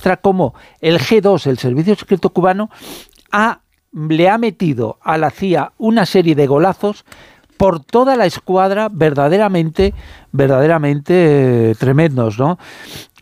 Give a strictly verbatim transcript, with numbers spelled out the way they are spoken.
muestra cómo el G dos, el Servicio Secreto Cubano, ha, le ha metido a la C I A una serie de golazos por toda la escuadra verdaderamente, verdaderamente eh, tremendos, ¿no?